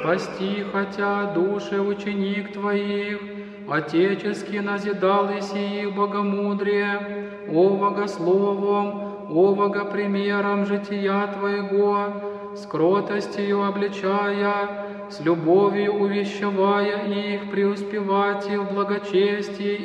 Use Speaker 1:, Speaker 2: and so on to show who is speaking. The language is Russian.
Speaker 1: спасти, хотя души ученик Твоих, отечески назидал и сих богомудрие, ового словом, ового примером жития Твоего, с кротостью обличая, с любовью увещевая их преуспевать и в благочестии